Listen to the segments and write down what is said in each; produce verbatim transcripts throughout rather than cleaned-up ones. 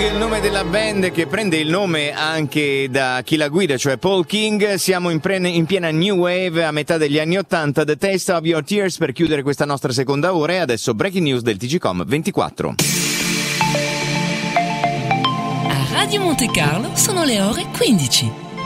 Il nome della band, che prende il nome anche da chi la guida, cioè Paul King. Siamo in, pre- in piena New Wave a metà degli anni Ottanta. The Taste of Your Tears per chiudere questa nostra seconda ora. E adesso breaking news del T G Com ventiquattro. A Radio Monte Carlo sono le ore quindici.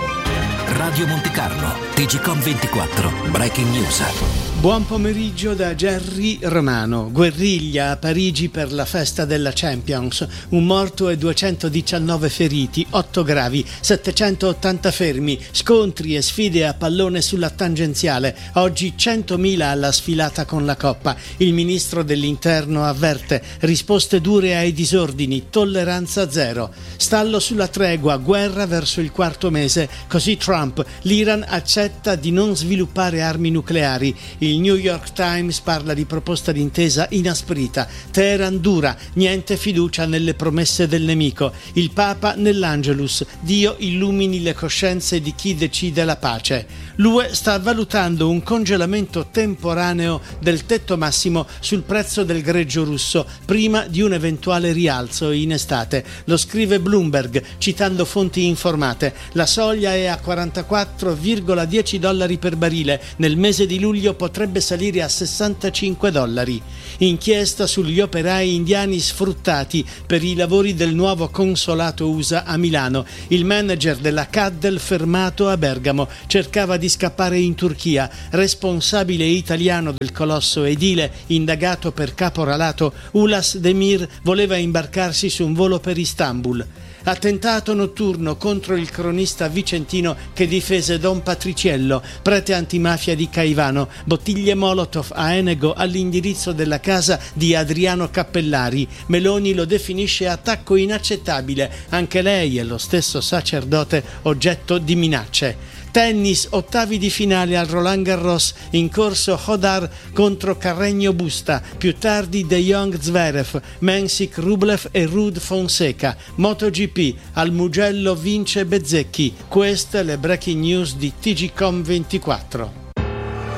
Radio Monte Carlo, T G Com ventiquattro, breaking news. Buon pomeriggio da Gerry Romano. Guerriglia a Parigi per la festa della Champions. Un morto e duecentodiciannove feriti, otto gravi, settecentottanta fermi, scontri e sfide a pallone sulla tangenziale. Oggi centomila alla sfilata con la Coppa. Il ministro dell'Interno avverte: risposte dure ai disordini, tolleranza zero. Stallo sulla tregua, guerra verso il quarto mese. Così Trump, l'Iran accetta di non sviluppare armi nucleari. Il New York Times parla di proposta d'intesa inasprita. Teheran dura, niente fiducia nelle promesse del nemico. Il Papa nell'Angelus: Dio illumini le coscienze di chi decide la pace. L'U E sta valutando un congelamento temporaneo del tetto massimo sul prezzo del greggio russo prima di un eventuale rialzo in estate. Lo scrive Bloomberg citando fonti informate. La soglia è a quarantaquattro virgola dieci dollari per barile. Nel mese di luglio potrebbe salire a sessantacinque dollari. Inchiesta sugli operai indiani sfruttati per i lavori del nuovo consolato U S A a Milano. Il manager della Caddel fermato a Bergamo cercava di scappare in Turchia. Responsabile italiano del colosso edile indagato per caporalato, Ulas Demir voleva imbarcarsi su un volo per Istanbul. Attentato notturno contro il cronista vicentino che difese Don Patriciello, prete antimafia di Caivano. Bottiglie Molotov a Enego all'indirizzo della casa di Adriano Cappellari. Meloni lo definisce attacco inaccettabile. Anche lei e lo stesso sacerdote oggetto di minacce. Tennis, ottavi di finale al Roland Garros, in corso Hodar contro Carreño Busta, più tardi De Jong Zverev, Mensik Rublev e Ruud Fonseca. MotoGP, al Mugello vince Bezzecchi. Queste le breaking news di T G Com ventiquattro.